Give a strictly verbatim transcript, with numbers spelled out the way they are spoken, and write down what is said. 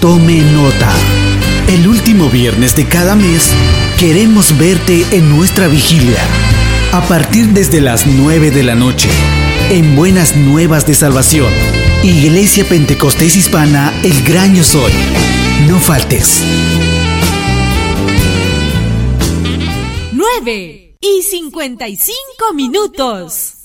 Tome nota. El último viernes de cada mes queremos verte en nuestra vigilia. A partir desde las nueve de la noche, en Buenas Nuevas de Salvación, Iglesia Pentecostés Hispana El Gran Yo Soy. No faltes. nueve y cincuenta y cinco minutos.